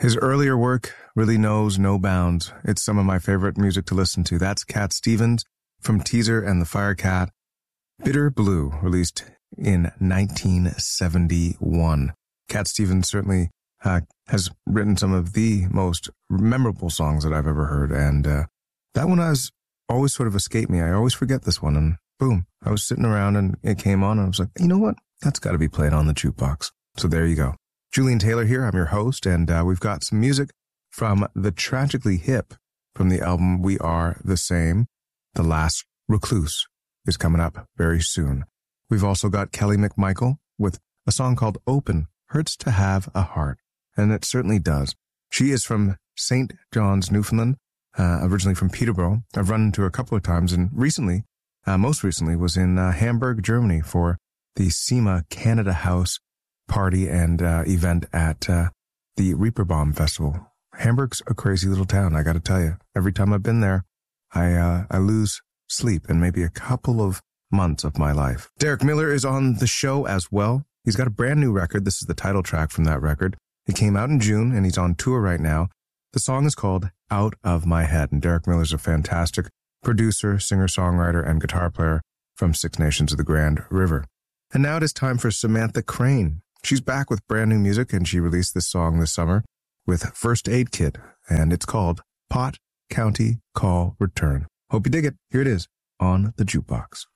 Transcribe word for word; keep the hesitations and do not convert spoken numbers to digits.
His earlier work really knows no bounds. It's some of my favorite music to listen to. That's Cat Stevens from Teaser and the Firecat. Bitter Blue, released in nineteen seventy-one. Cat Stevens certainly uh, has written some of the most memorable songs that I've ever heard, and uh, that one has always sort of escaped me. I always forget this one, and boom, I was sitting around and it came on, and I was like, you know what? That's got to be played on the jukebox. So there you go. Julian Taylor here. I'm your host, and uh, we've got some music from the Tragically Hip from the album We Are the Same. The Last Recluse is coming up very soon. We've also got Kelly McMichael with a song called Open, Hurts to Have a Heart, and it certainly does. She is from Saint John's, Newfoundland, uh, originally from Peterborough. I've run into her a couple of times, and recently, uh, most recently, was in uh, Hamburg, Germany for the SEMA Canada House party and uh, event at uh, the Reeperbahn Festival. Hamburg's a crazy little town, I got to tell you. Every time I've been there, I uh, I lose sleep in maybe a couple of months of my life. Derek Miller is on the show as well. He's got a brand new record. This is the title track from that record. It came out in June, and he's on tour right now. The song is called Out of My Head, and Derek Miller's a fantastic producer, singer-songwriter, and guitar player from Six Nations of the Grand River. And now it is time for Samantha Crane. She's back with brand new music, and she released this song this summer with First Aid Kit, and it's called Pot County Call Return. Hope you dig it. Here it is on the Jukebox.